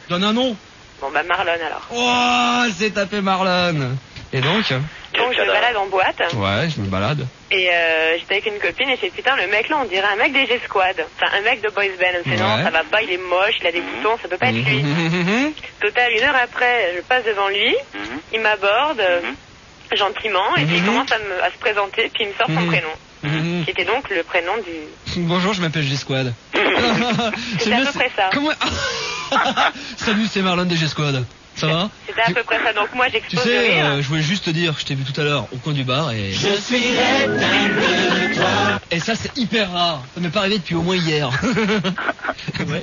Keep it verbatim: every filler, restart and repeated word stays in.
Donne un nom. Bon bah Marlon alors. Oh, elle s'est tapé Marlon. Et donc? Donc je me balade en boîte. Ouais, je me balade. Et euh, j'étais avec une copine et j'ai dit putain le mec là on dirait un mec des G-Squad. Enfin un mec de boys band. Elle me fait Ouais. non ça va pas, il est moche, il a des boutons, ça peut pas être lui. Total une heure après je passe devant lui, il m'aborde euh, gentiment et puis il commence à, me, à se présenter puis il me sort son prénom. Mhm. Qui était donc le prénom du... Bonjour, je m'appelle G-Squad. C'était à peu près ça. Comment... Salut, c'est Marlon des G-Squad. Ça va? C'était à peu près ça, donc moi Tu j'expose de sais, rire. euh, je voulais juste te dire, je t'ai vu tout à l'heure au coin du bar et... Je suis de toi. Et ça c'est hyper rare, ça m'est pas arrivé depuis au moins hier. Ouais.